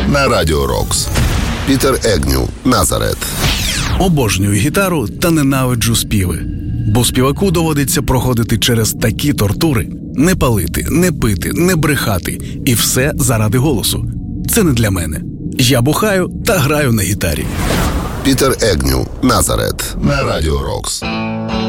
на Радіо Рокс. Пітер Егню, Назарет. Обожнюю гітару та ненавиджу співи. Бо співаку доводиться проходити через такі тортури. Не палити, не пити, не брехати. І все заради голосу. Це не для мене. Я бухаю та граю на гітарі. Пітер Егню, Назарет на Радіо Рокс.